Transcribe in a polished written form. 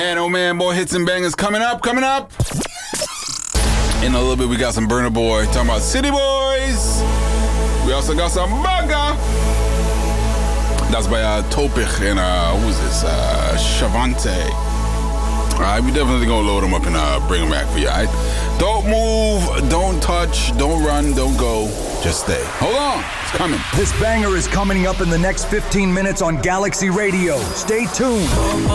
And oh man, boy, hits and bangers coming up. In a little bit, we got some Burna Boy talking about City Boys. We also got some Baga. That's by Topich and who's this? Shavante. Alright, we definitely gonna load them up and bring them back for you, alright? Don't move, don't touch, don't run, don't go. Just stay. Hold on, it's coming. This banger is coming up in the next 15 minutes on Galaxy Radio. Stay tuned.